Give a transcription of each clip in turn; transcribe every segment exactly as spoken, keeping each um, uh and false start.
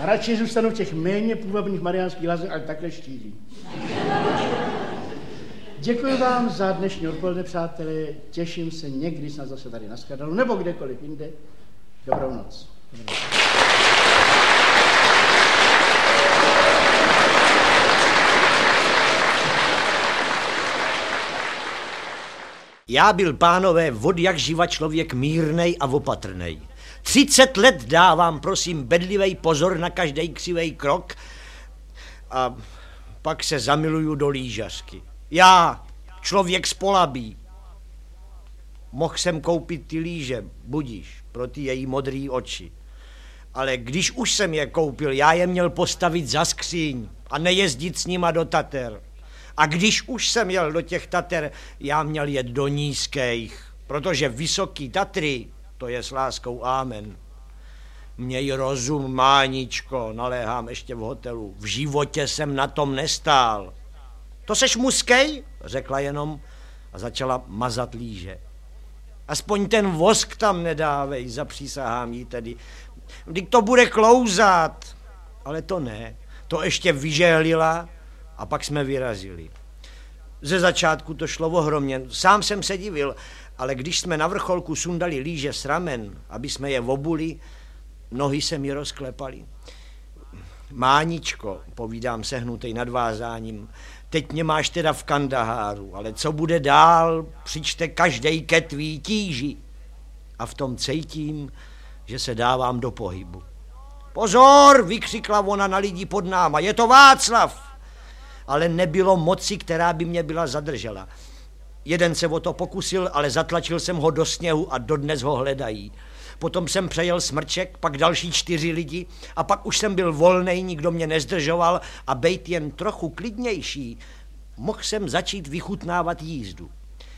radši zůstanu v těch méně půvabných mariánských lázních, ale takhle štíhlý. Děkuji vám za dnešní odpoledne, přátelé. Těším se někdy snad zase tady na Skardalu, nebo kdekoliv jinde. Dobrou noc. Dobrou noc. Já byl, pánové, od jak živa člověk mírnej a opatrnej. Třicet let dávám, prosím, bedlivej pozor na každej křivej krok a pak se zamiluju do lížařky. Já, člověk z Polabí, mohl jsem koupit ty líže, budíš, pro ty její modrý oči. Ale když už jsem je koupil, já je měl postavit za skříň a nejezdit s nima do Tater. A když už jsem jel do těch Tater, já měl jet do nízkých, protože vysoký Tatry, to je s láskou ámen. Měj rozum, Máničko, naléhám ještě v hotelu, v životě jsem na tom nestál. To seš muskej? Řekla jenom a začala mazat líže. Aspoň ten vosk tam nedávej, zapřísahám jí tedy. Vždyť to bude klouzat. Ale to ne, to ještě vyžehlila a pak jsme vyrazili. Ze začátku to šlo ohromně, sám jsem se divil, ale když jsme na vrcholku sundali líže s ramen, aby jsme je obuli, nohy se mi rozklepaly. Máničko, povídám sehnutej nad vázáním, teď mě máš teda v Kandaháru, ale co bude dál, přičte každej ke tvý tíži. A v tom cítím, že se dávám do pohybu. Pozor, vykřikla ona na lidi pod náma, je to Václav! Ale nebylo moci, která by mě byla zadržela. Jeden se o to pokusil, ale zatlačil jsem ho do sněhu a dodnes ho hledají. Potom jsem přejel Smrček, pak další čtyři lidi a pak už jsem byl volnej, nikdo mě nezdržoval a bejt jen trochu klidnější, mohl jsem začít vychutnávat jízdu.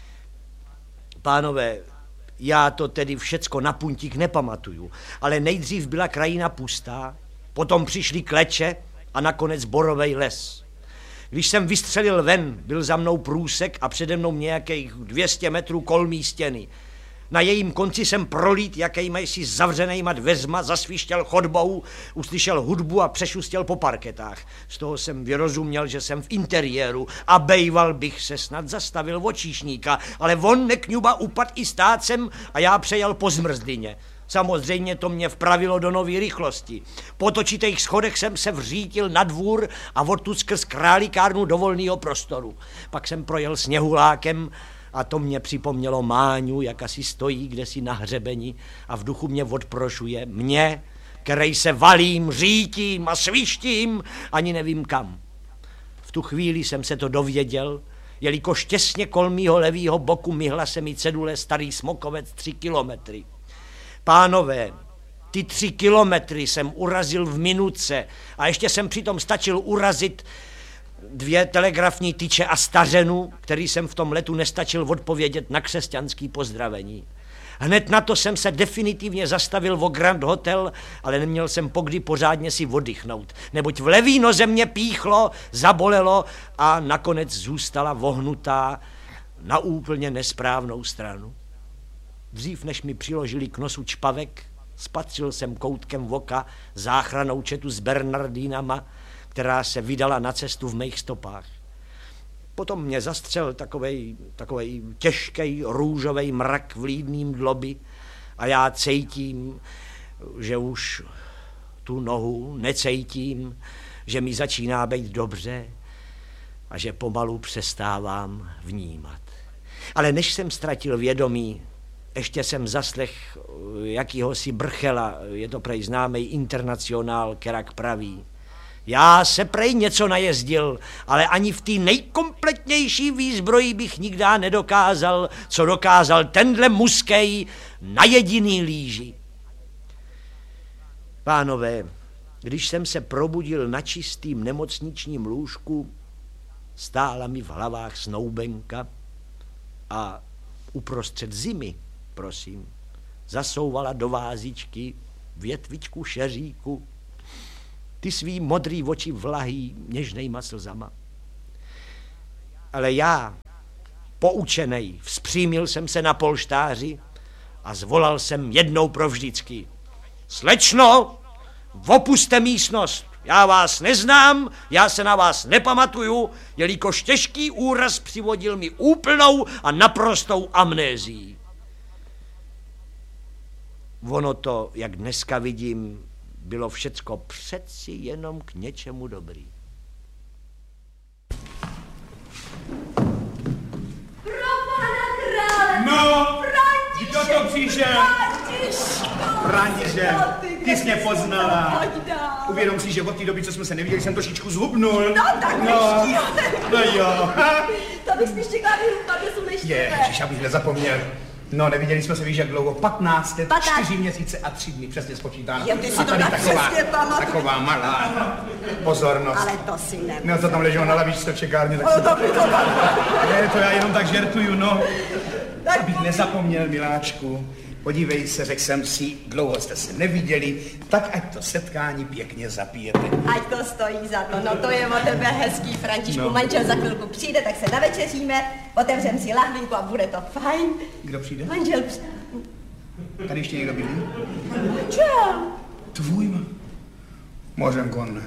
Pánové, já to tedy všecko na puntík nepamatuju, ale nejdřív byla krajina pustá, potom přišly kleče a nakonec borovej les. Když jsem vystřelil ven, byl za mnou průsek a přede mnou nějakých dvě stě metrů kolmí stěny. Na jejím konci jsem prolít jakýma si zavřenejma dveřma, zasvištěl chodbou, uslyšel hudbu a přešustěl po parketách. Z toho jsem vyrozuměl, že jsem v interiéru a bejval bych se snad zastavil vočíšníka, ale on nekňuba upad i stácem a já přejel po zmrzlině. Samozřejmě to mě vpravilo do nový rychlosti. Po točitých schodech jsem se vřítil na dvůr a odtud skrz králikárnu do volného prostoru. Pak jsem projel sněhulákem a to mě připomnělo Máňu, jak asi stojí kdesi na hřebeni a v duchu mě odprošuje. Mě, který se valím, řítím a svištím, ani nevím kam. V tu chvíli jsem se to dověděl, jelikož těsně kolem mýho levýho boku myhla se mi cedule Starý Smokovec tři kilometry. Pánové, ty tři kilometry jsem urazil v minutce a ještě jsem přitom stačil urazit dvě telegrafní tyče a stařenu, který jsem v tom letu nestačil odpovědět na křesťanský pozdravení. Hned na to jsem se definitivně zastavil vo Grand Hotel, ale neměl jsem pokdy pořádně si oddychnout, neboť v levý noze mě píchlo, zabolelo a nakonec zůstala vohnutá na úplně nesprávnou stranu. Dřív, než mi přiložili k nosu čpavek, spatřil jsem koutkem oka záchrannou četu s Bernardínama, která se vydala na cestu v mých stopách. Potom mě zastřel takovej, takovej těžkej růžovej mrak v lídným dlobi a já cítím, že už tu nohu necítím, že mi začíná být dobře a že pomalu přestávám vnímat. Ale než jsem ztratil vědomí, ještě jsem zaslech jakýhosi brchela, je to prej známej internacionál, kerak praví. Já se prej něco najezdil, ale ani v té nejkompletnější výzbroji bych nikdy nedokázal, co dokázal tenhle muskej na jediný líži. Pánové, když jsem se probudil na čistým nemocničním lůžku, stála mi v hlavách snoubenka a uprostřed zimy, prosím, zasouvala do vázičky větvičku šeříku, ty svý modrý oči vlahý něžnejma slzama. Ale já, poučenej, vzpřímil jsem se na polštáři a zvolal jsem jednou provždycky. Slečno, Opuste místnost. Já vás neznám, já se na vás nepamatuju, jelikož těžký úraz přivodil mi úplnou a naprostou amnézii. Ono to, jak dneska vidím, bylo všecko přeci jenom k něčemu dobrý. Pro pana krále! No, František, kdo to přišel? František, ty jsi mě poznala. Uvědom si, že od té doby, co jsme se neviděli, jsem trošičku zhubnul. No, tak no. neštíle. No jo. To bych spíš čekala, že růpadne jsou neštíle. Ježiš, abych nezapomněl. No, neviděli jsme se, víš, jak dlouho? patnáct let, čtyři měsíce a tři dny, přesně spočítáno. Jo, ty si a to tady tak taková, přesně pamatuješ. taková malá pozornost. Ale to si ne. No, to tam leželo na lavičce v čekárně, tak Ale si... to by to tak. Ne, to já jenom tak žertuju, no. Tak Abych to- nezapomněl, miláčku. Podívej se, řekl jsem si, dlouho jste se neviděli, tak ať to setkání pěkně zapijete. Ať to stojí za to, no to je od tebe hezký, Františku. No. Manžel za chvilku přijde, tak se navečeříme, otevřem si lahvinku a bude to fajn. Kdo přijde? Manžel přijde. Tady ještě někdo bydlí? Manžel. Tvůj ma... Mořenkon.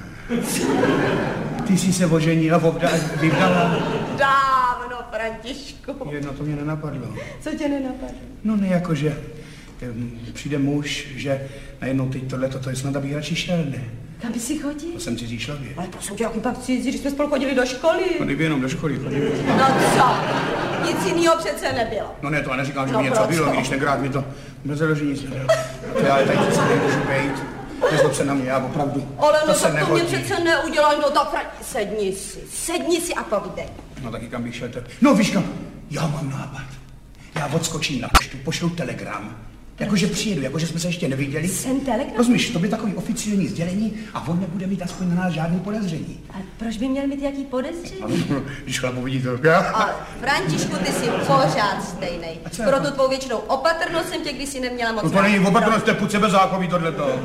Ty jsi se oženila, obda... vydala. Dávno, Františku. Jedno to mě nenapadlo. Co tě nenapadlo? No ne, jakože em, přijde muž, že najednou teď tohleto, to je snad, abych radši šel, ne? Kam by si chodil? To jsem cizí člověk. Ale prosím tě, jaký pak cizí, když jsme spolu chodili do školy. No kdyby jenom do školy chodil. No co? Nic jiného přece nebylo. No ne, to já neříkám, že No mi něco proč bylo, to? když tenkrát mi to nezáleží nic nebylo. To já tady přece nemůžu být. Nezlob se na mě, já opravdu. Ale to no se tak to mě nehodí. přece neudělal, no tak Franti, sedni si, sedni si a povídej. No taky kam bych šel te... No víš kam, já mám nápad. Já odskočím na poštu, pošlu telegram. Jakože přijedu, jakože jsme se ještě neviděli. Jsem telegram? Rozumíš, to by takový oficiální sdělení a on nebude mít aspoň na nás žádný podezření. A proč by měl mít jaký podezření? Když chlap uvidí to, já? Ale Františku, ty jsi pořád stejnej. A co Pro jako? tu tvou věčnou opatrnost jsem tě kdysi neměla moc No to není opatrnost, to je půd sebezákový tohleto.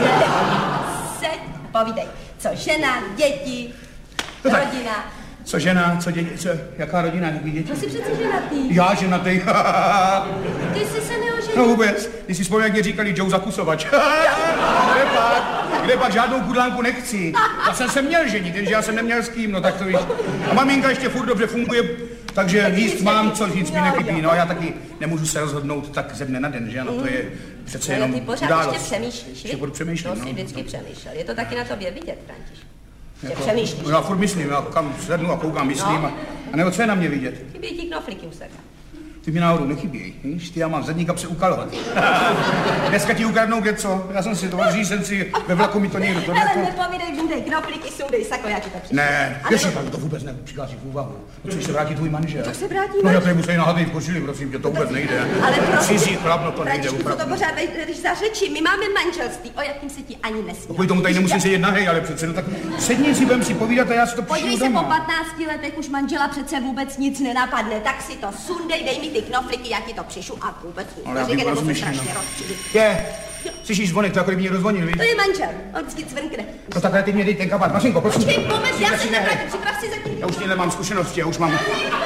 Seď, povídej, co žena, děti, No tak. rodina. Co žena, co děti, co, jaká rodina, jaký děti? To jsi přece ženatý. Já ženatý. Ty jsi se neoženil. No vůbec, když si vzpomínám, jak mě říkali Joe Zakusovač. Kde pak? Kde pak žádnou kudlánku nechci. Já jsem se měl ženit, jenže já jsem neměl s kým, no tak to víš. A maminka ještě furt dobře funguje, takže Tak jíst nic mám, nechybí. co říct mi Jo, nechybí. jo. No a já taky nemůžu se rozhodnout tak ze dne na den, že ano, to je přece Ale jenom ty pořád událost. ještě přemýšlíš, Ještě budu přemýšlet, To jsi no. vždycky přemýšlel. Je to taky na tobě vidět, Františku. Že Jako- přemýšlíš. No já furt myslím, já kam sednu a koukám, myslím No. a, a nebo co je na mě vidět? Chybí ti knoflíky u sebe. Ty mi náhodou nechybějí, víš? Ty já mám zadní kapse ukalovat. Dneska ti ukradnou něco, já jsem si to jsem si ve vlaku mi to někdo to Ale nepovídej, vundej knoflíky, sundej sako, já ti to přišel. Ne, A ještě nebo- tak to vůbec nepřichází v úvahu. No co, když se vrátí tvůj manžel? Tak se vrátí No já manžel. tady musím nahatej v košili, prosím tě, to vůbec nejde. Ale prosím, Cizí chlap, no to nejde Františku, co to opravdu. pořád jdeš za řeči? My máme manželství, o jakým se ti ani nesmí. Kvůli tomu tady nemusím sedět na hej, ale přece, no tak sedni si, budem si povídat a já si to Podívej přišlu se, po doma. patnácti letech už manžela přece vůbec nic nenapadne, tak si to sundej, dej mi ty knoflíky, já ti to přišu a vůbec nic. Ale já Neříkej, bych nebo se rozmyšlel, strašně no. rozčilí. Je, slyšíš zvonek, to jako kdyby mě rozvonil, víš? To je manžel, on vždycky cvrkne. No takhle ty mě dej ten kabát, Mařinko, prosím. Počkej, moment, já se Začínej, hej. nevrátím, připrav si zatím. Já už tím nemám zkušenosti, já už mám...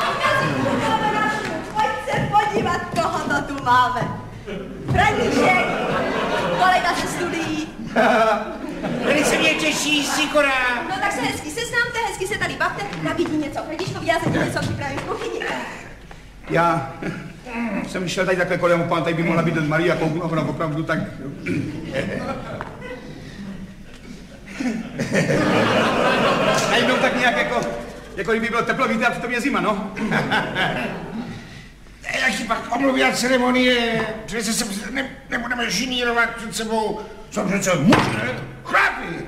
Pojď se podívat, koho to tu máme. František, kolega ze studií. Velice mě těší, Sikora. No tak se hezky seznámte, hezky se tady bavte, nabídí něco. Františkovi, já zatím něco připravím v kuchyni. Já jsem šel tady takhle kolem, pán, tady by mohla být Maria Kouknovna, opravdu tak... Najednou tak nějak jako, jako kdyby bylo teplo, víte, a přitom je zima, no. Jak si pak omluví ceremonie, přece se ne, nebudeme žinírovat před sebou. Jsou přece muže, chlapi.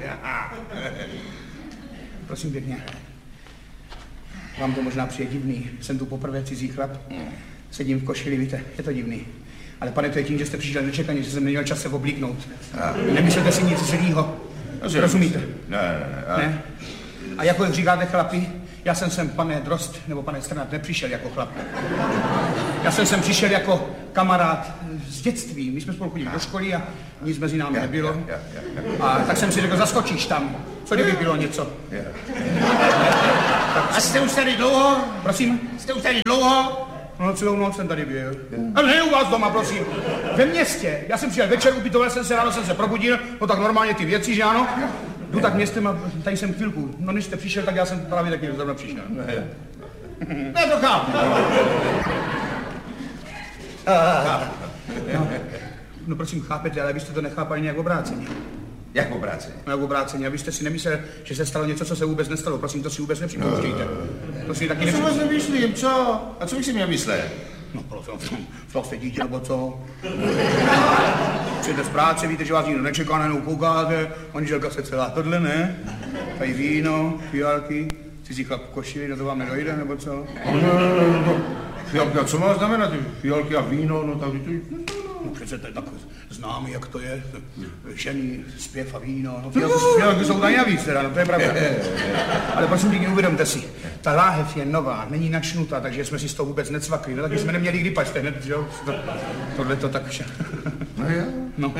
Prosím pěkně. Vám to možná přijde divný, jsem tu poprvé cizí chlap. Sedím v košili, víte, je to divný. Ale pane, to je tím, že jste přišel nečekaně, že jsem neměl čas se oblíknout. Nemyslete si nic zlýho. Rozumíte? Ne, ne, ne. Ne? A jako jak říkáte chlapi, já jsem sem, pane Drost, nebo pane Strnad, nepřišel jako chlap. Já jsem sem přišel jako kamarád z dětství. My jsme spolu chodili do školy a nic mezi námi nebylo. A tak jsem si řekl, zaskočíš tam. Co kdyby bylo něco? A jste už tady dlouho? Prosím? Jste už tady dlouho? No, celou noc jsem tady byl. Ale ne u vás doma, prosím. Ve městě. Já jsem přijel večer, ubytoval jsem se, ráno jsem se probudil, no tak normálně ty věci, že ano? Jdu tak městem a tady jsem chvilku. No, než jste přišel, tak já jsem právě taky zrovna přišel. Ne, ne to chápu. No, no prosím, chápete, ale vy jste to nechápali nějak obráceně. Jak obráceně? No, jak obráceně, abyste si nemyslel, že se stalo něco, co se vůbec nestalo. Prosím, to si vůbec nepřipouštějte. To si taky nepřipouštějte. Co vás nemyslím, co? A co bych si měl myslet? No, prosím, fakt jste dítě, nebo co? Přijete z práce, víte, že vás nikdo nečeká, najednou koukáte, manželka se celá tohle, ne? Tady víno, fialky, cizí chlap v košili, no to vám nedojde, nebo co? No, no, no, no. Fialky, a co má znamenat? Fialky a víno, no tak to... No přece to je tak známý, jak to je, ženy, zpěv a víno, no fialky, fialky jsou tady navíc teda, no to je pravda. Ale prosím pěkně, uvědomte si, ta láhev je nová, není načnutá, takže jsme si z toho vůbec necvakli, no taky jsme neměli kdy pačte hned, že jo, to, tohle to tak vše. No jo. No.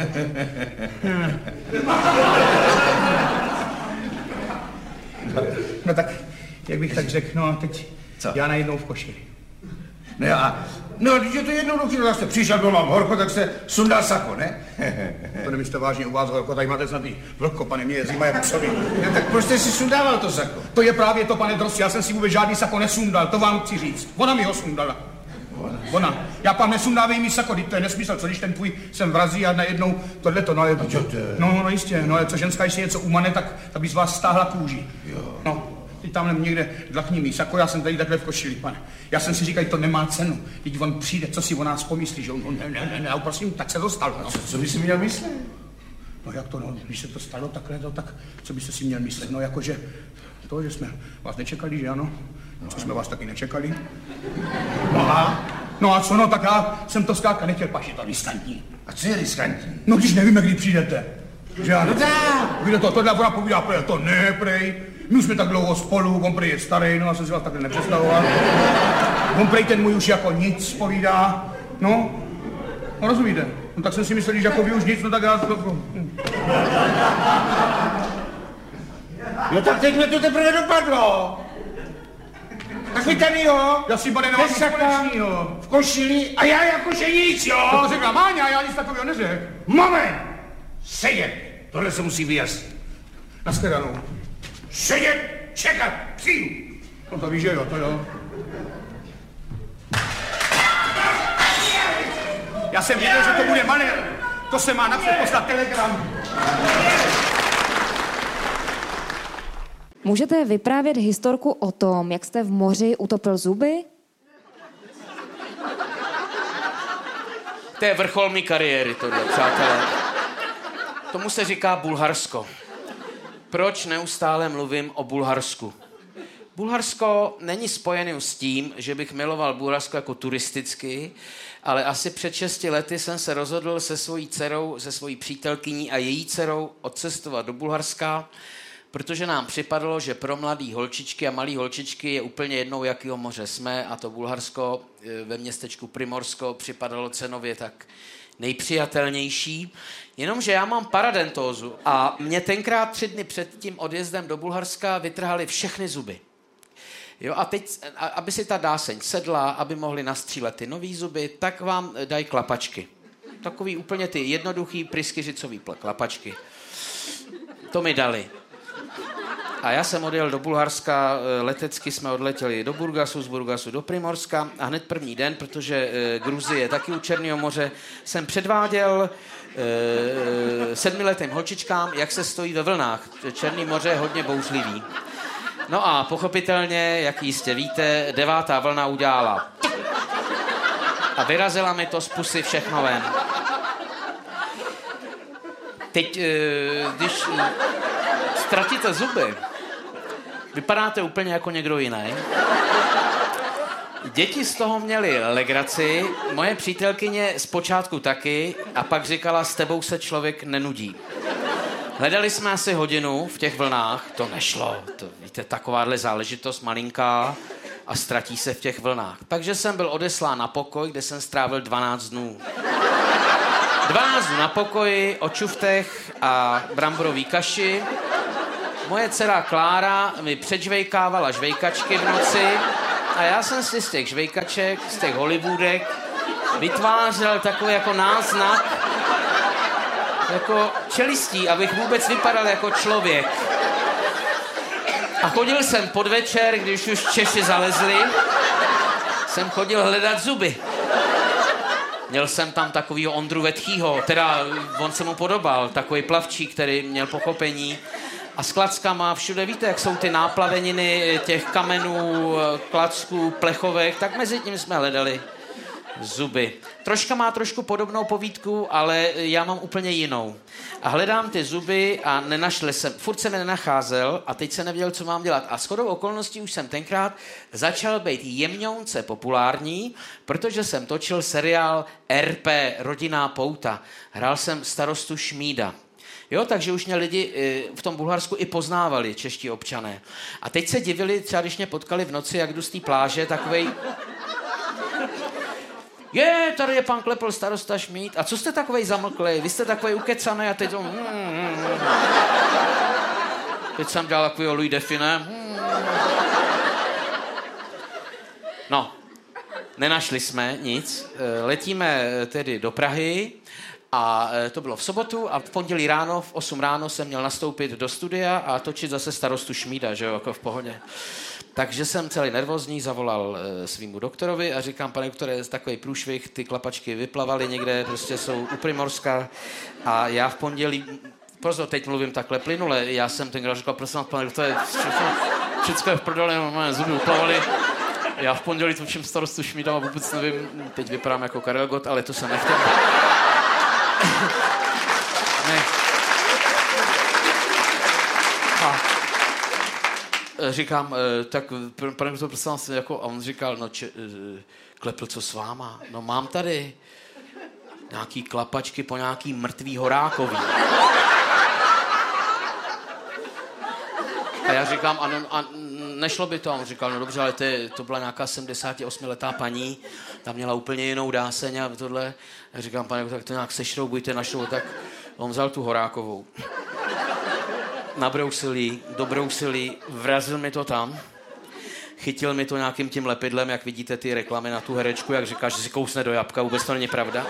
No tak, jak bych tak řekl, no a teď co? Já najednou v košili. No a, no, když je to jednoduchý, no, jste přišel, byl mám horko, tak se sundal sako, ne? To nemyslíte vážně u vás horko, tady máte snad i vlhko, pane, mě je zima jak psovi. No, tak proč jste si sundával to sako? To je právě to, pane Drosti, já jsem si vůbec žádný sako nesundal, to vám chci říct. Ona mi ho sundala. Ona. Já pán nesundávej mi sako, to je nesmysl, co když ten tvůj sem vrazí a najednou tohleto, no ale... No, no jistě, no ale co ženská, když si něco umane, tak, tak by z vás stáhla kůži. Jo. No. Teď tamhle někde dlachní mý sako, já jsem tady takhle v košili, pane. Já jsem si říkal, to nemá cenu. Teď on přijde, co si o nás pomyslí, že on, on ne, ne, ne, ne, prosím, tak se to stalo. No. Co, co by si měl myslet? No jak to, no, když se to stalo takhle, to, tak co byste si měl myslet? No jakože to, že jsme vás nečekali, že ano? Co jsme vás taky nečekali? No a? No a co, no tak já jsem to zkrátka nechtěl, pač je to riskantní. A co je riskantní? No když nevíme, kdy přijdete. Že ano? No tak. Víte to, tohle ona povídá, prej, to ne, prej. My už jsme tak dlouho spolu, on prej je starý, no a jsem si vás takhle nepředstavoval. On prej ten můj už jako nic povídá, no. No rozumíte? No tak jsem si myslel, že jako vy už nic, no tak já to... No tak teď mě to teprve dopadlo. Tak vy tady, jo? Já si, pane, nemám nic společnýho. V košili a já jakože nic, jo? To řekla Máňa, já nic takového neřekl. Moment! Sedět! Tohle se musí vyjasnit. Nashledanou. Sedět! Čekat! Přijdu! No to víš, že jo, to jo. Já jsem věděl, že to bude manér. To se má napřed poslat telegram. Můžete vyprávět historku o tom, jak jste v moři utopil zuby? To je vrchol mý kariéry, tohle, přátelé. Tomu se říká Bulharsko. Proč neustále mluvím o Bulharsku? Bulharsko není spojený s tím, že bych miloval Bulharsko jako turisticky, ale asi před šesti lety jsem se rozhodl se svojí dcerou, se svojí přítelkyní a její dcerou odcestovat do Bulharska, protože nám připadalo, že pro mladý holčičky a malý holčičky je úplně jednou, jakýho moře jsme, a to Bulharsko ve městečku Primorsko připadalo cenově tak nejpřijatelnější. Jenomže já mám paradentózu a mě tenkrát tři dny před tím odjezdem do Bulharska vytrhali všechny zuby. Jo, a teď, aby si ta dáseň sedla, aby mohli nastřílet ty nový zuby, tak vám dají klapačky. Takový úplně ty jednoduchý pryskyřicový klapačky. To mi dali. A já jsem odjel do Bulharska, letecky jsme odletěli do Burgasu, z Burgasu do Primorska a hned první den, protože Gruzie je taky u Černého moře, jsem předváděl e, sedmiletým holčičkám, jak se stojí ve vlnách. Černý moře je hodně bouřlivý. No a pochopitelně, jak jistě víte, devátá vlna udělala. A vyrazila mi to z pusy všechno ven. Teď, e, když ztratíte zuby, vypadáte úplně jako někdo jiný. Děti z toho měly legraci, moje přítelkyně zpočátku taky, a pak říkala, s tebou se člověk nenudí. Hledali jsme asi hodinu v těch vlnách, to nešlo, to, víte, takováhle záležitost malinká a ztratí se v těch vlnách. Takže jsem byl odeslán na pokoj, kde jsem strávil dvanáct dnů. dvanáct dnů na pokoji, o čuftech a bramborový kaši. Moje dcera Klára mi předžvejkávala žvejkačky v noci A já jsem si z těch žvejkaček, z těch Hollywoodek vytvářel takový jako náznak, jako čelistí, abych vůbec vypadal jako člověk. A chodil jsem podvečer, když už Češi zalezli, jsem chodil hledat zuby. Měl jsem tam takovýho Ondru Vetchýho, teda on se mu podobal, takový plavčík, který měl pochopení. A s klackama všude, víte, jak jsou ty náplaveniny těch kamenů, klacků, plechovek, tak mezi tím jsme hledali zuby. Troška má trošku podobnou povídku, ale já mám úplně jinou. A hledám ty zuby a nenašli jsem, furt jsem je nenacházel a teď jsem nevěděl, co mám dělat. A shodou okolností už jsem tenkrát začal být jemňounce populární, protože jsem točil seriál R P, Rodinná pouta. Hrál jsem starostu Šmída. Jo, takže už mě lidi v tom Bulharsku i poznávali, čeští občané. A teď se divili, třeba když mě potkali v noci, jak jdu z té pláže, takovej... Je, tady je pan Klepl, starosta Šmíd. A co jste takovej zamlklej? Vy jste takovej ukecaný a teď to... Teď jsem dělal takovýho Louis Define. No, nenašli jsme nic. Letíme tedy do Prahy a to bylo v sobotu a v pondělí ráno, v osm ráno jsem měl nastoupit do studia a točit zase starostu Šmída, že jo, jako v pohodě. Takže jsem celý nervózní, zavolal e, svýmu doktorovi a říkám, pane doktore, je takový průšvih, ty klapačky vyplavaly někde, prostě jsou u Primorska a já v pondělí, prostě teď mluvím takhle plynule, já jsem tenkrát říkal, prosím vás, pane doktore, všechno je v prdele, moje zuby uplavaly. Já v pondělí točím starostu Šmída a vůbec nevím, teď vypadám jako Karel Gott, ale to jsem nechtěl. Ne. A říkám, tak pane doktor, prosím vás, jako, a on říkal, no če, Klepl, co s váma? No mám tady nějaký klapačky po nějaký mrtvý Horákový. A já říkám, ano, a nešlo by to. A on říkal, no dobře, ale to, je, to byla nějaká sedmdesátiosmiletá paní, ta měla úplně jinou dáseň a tohle. A říkám, pane, tak to nějak sešroubujte, našroub, tak on vzal tu Horákovou. Nabrousil jí, dobrousil jí, vrazil mi to tam, chytil mi to nějakým tím lepidlem, jak vidíte ty reklamy na tu herečku, jak říká, že si kousne do jabka, vůbec to není pravda.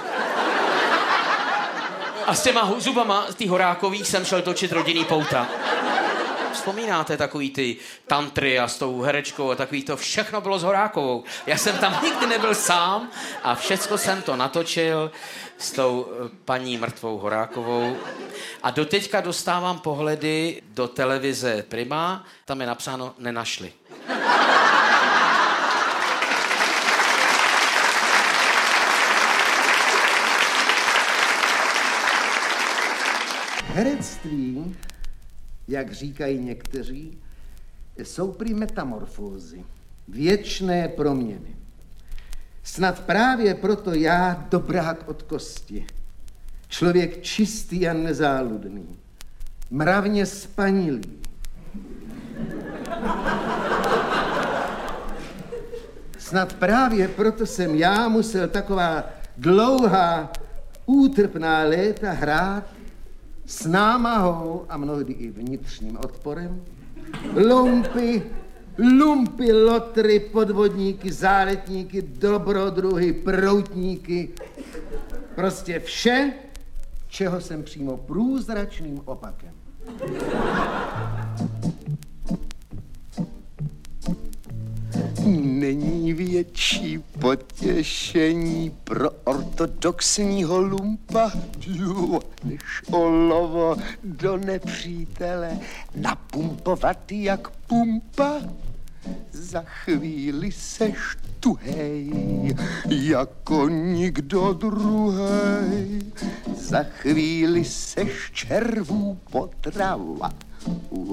A s těma zubama, ty Horákový, jsem šel točit Rodinný pouta. Vzpomínáte takový ty tantry a s tou herečkou a takový to, všechno bylo s Horákovou. Já jsem tam nikdy nebyl sám a všecko jsem to natočil s tou paní mrtvou Horákovou. A doteďka dostávám pohledy do televize Prima, tam je napsáno nenašli. Herectví, jak říkají někteří, jsou prý metamorfózy, věčné proměny. Snad právě proto já dobrák od kosti, člověk čistý a nezáludný, mravně spanilý. Snad právě proto jsem já musel taková dlouhá, útrpná léta hrát s námahou a mnohdy i vnitřním odporem, lumpy, lumpy, lotry, podvodníky, záletníky, dobrodruhy, proutníky, prostě vše, čeho jsem přímo průzračným opakem. Není větší potěšení pro ortodoxního lumpa než olovo do nepřítele napumpovat jak pumpa. Za chvíli seš tuhej jako nikdo druhej. Za chvíli seš červů potrava.